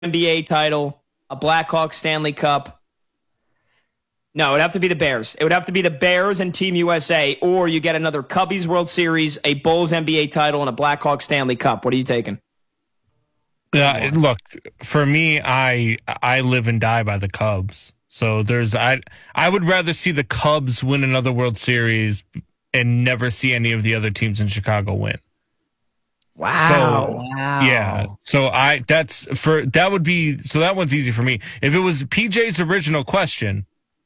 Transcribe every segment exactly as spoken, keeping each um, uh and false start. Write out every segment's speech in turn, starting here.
N B A title, a Blackhawks Stanley Cup. No, it would have to be the Bears. It would have to be the Bears and Team U S A, or you get another Cubbies World Series, a Bulls N B A title, and a Blackhawks Stanley Cup. What are you taking? Uh, look, for me, I I live and die by the Cubs. So there's I I would rather see the Cubs win another World Series and never see any of the other teams in Chicago win. Wow. So, wow. Yeah. So I that's for that would be so that one's easy for me. If it was P J's original question,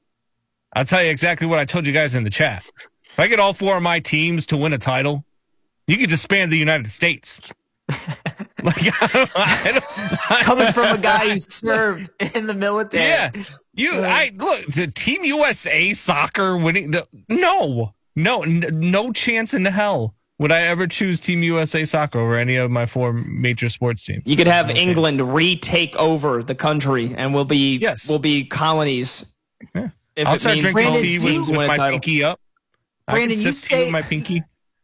I'll tell you exactly what I told you guys in the chat. If I get all four of my teams to win a title, you could disband the United States. Like, I don't, I don't, I, Coming from a guy who served in the military. Yeah. You, I look, the Team U S A soccer winning. The, no, no, n- no chance in hell would I ever choose Team U S A soccer over any of my four major sports teams. You could have England retake over the country, and we'll be yes. we'll be colonies. Yeah. If I'll it start means drinking tea with, with my title. pinky up. Brandon, you tea say with my pinky.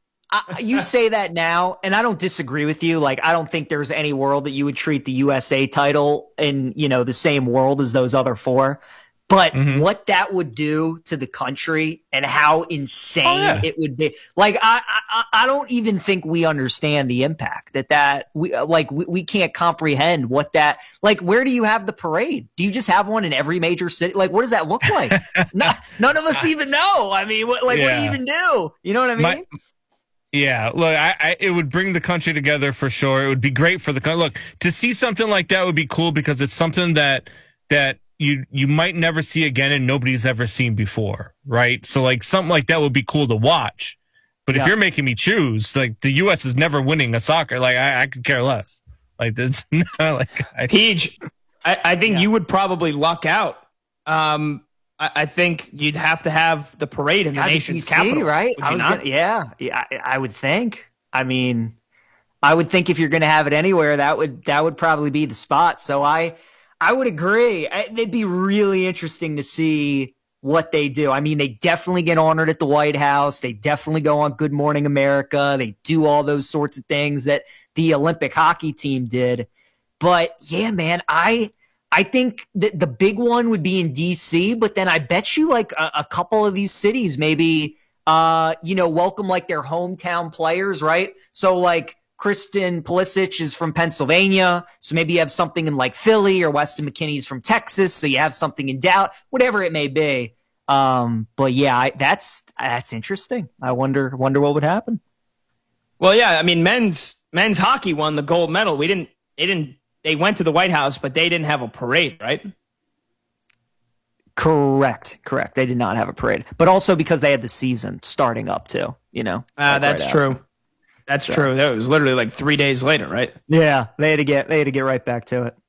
I, you say that now, and I don't disagree with you. Like, I don't think there's any world that you would treat the U S A title in, you know, the same world as those other four. But mm-hmm. what that would do to the country and how insane oh, yeah. it would be. Like, I, I, I don't even think we understand the impact that that we like. We, we can't comprehend what that like. Where do you have the parade? Do you just have one in every major city? Like, what does that look like? no, none of us even know. I mean, what, like, yeah. what do you even do? You know what I mean? My- Yeah, look, I, I, it would bring the country together for sure. It would be great for the country. Look, to see something like that would be cool because it's something that that you you might never see again and nobody's ever seen before, right? So, like, something like that would be cool to watch. But yeah. if you're making me choose, like, the U S is never winning a soccer. Like, I, I could care less. Like, this, like, I, Peach, I, I think yeah. you would probably luck out. Um. I think you'd have to have the parade in the nation's capital, right? I was gonna, yeah, yeah, I, I would think. I mean, I would think if you're going to have it anywhere, that would that would probably be the spot. So I, I would agree. I, it'd be really interesting to see what they do. I mean, they definitely get honored at the White House. They definitely go on Good Morning America. They do all those sorts of things that the Olympic hockey team did. But yeah, man, I. I think that the big one would be in D C, but then I bet you like a, a couple of these cities maybe, uh, you know, welcome like their hometown players, right? So like Kristen Pulisic is from Pennsylvania, so maybe you have something in like Philly, or Weston McKennie's from Texas, so you have something in Dallas, whatever it may be. Um, but yeah, I, that's that's interesting. I wonder wonder what would happen. Well, yeah, I mean, men's men's hockey won the gold medal. We didn't. They didn't. They went to the White House, but they didn't have a parade, right? Correct, correct. They did not have a parade, but also because they had the season starting up too. You know, uh, like that's right true. Out. That's so. true. That was literally like three days later, right? Yeah, they had to get they had to get right back to it.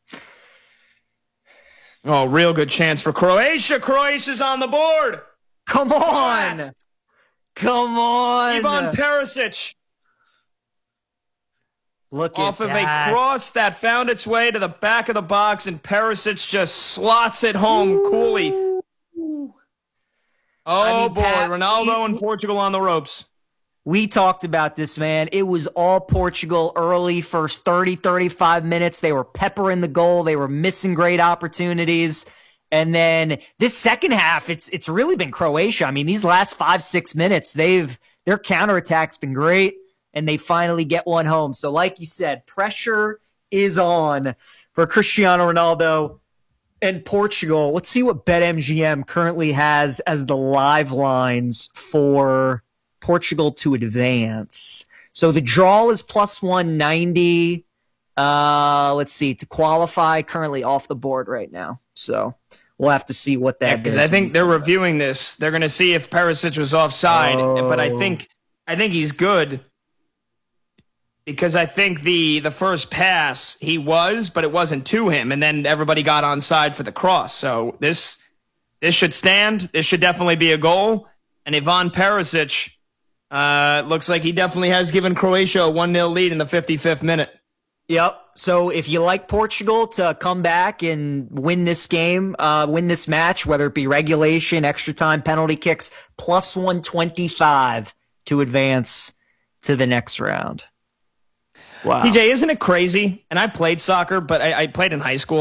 Oh, real good chance for Croatia. Croatia's on the board. Come on, what? come on, Ivan Perisic. Look off at of that. a cross that found its way to the back of the box, and Perisic just slots it home Ooh. coolly. Oh, I mean, boy. Pat, Ronaldo we, and Portugal on the ropes. We talked about this, man. It was all Portugal early, first thirty, thirty-five minutes. They were peppering the goal. They were missing great opportunities. And then this second half, it's it's really been Croatia. I mean, these last five, six minutes, they've their counterattack's been great. And they finally get one home. So like you said, pressure is on for Cristiano Ronaldo and Portugal. Let's see what BetMGM currently has as the live lines for Portugal to advance. So the draw is plus one ninety. Uh, let's see, to qualify, currently off the board right now. So we'll have to see what that yeah, because I think they're reviewing this. They're going to see if Perisic was offside. Oh. But I think I think he's good. Because I think the the first pass he was, but it wasn't to him, and then everybody got onside for the cross. So this this should stand. This should definitely be a goal. And Ivan Perisic uh, looks like he definitely has given Croatia a one nil lead in the fifty-fifth minute. Yep. So if you like Portugal to come back and win this game, uh, win this match, whether it be regulation, extra time, penalty kicks, plus one twenty-five to advance to the next round. Wow. P J, isn't it crazy? And I played soccer, but I, I played in high school.